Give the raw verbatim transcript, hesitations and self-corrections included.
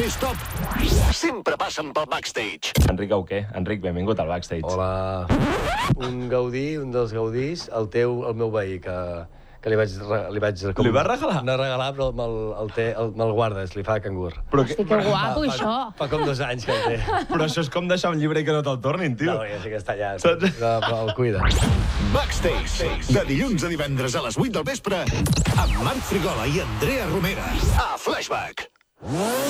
més top sempre passen pel backstage. Enric Auqué. Enric, benvingut al backstage. Hola. Un Gaudí, un dels Gaudís, el teu, el meu veí, que, que li vaig... Li, vaig com, li vas regalar? No regalar, però me'l el té, el, me'l guardes, li fa cangur. Però Hosti, que guapo, fa, això. Fa, fa com dos anys que el té. Però això és com deixar un llibre i que no te'l tornin, tio. No, ja sé que està allà, Saps? però, però el cuida. Backstage, de dilluns a divendres a les vuit del vespre, amb Marc Frigola i Andrea Romera, a Flashback.